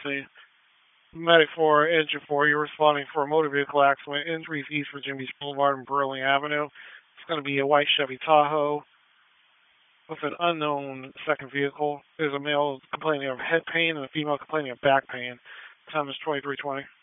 emergency. Medic 4, Engine 4, you're responding for a motor vehicle accident. Injuries East Virginia Beach Boulevard and Burley Avenue. It's going to be a white Chevy Tahoe with an unknown second vehicle. There's a male complaining of head pain and a female complaining of back pain. Time is 23:20.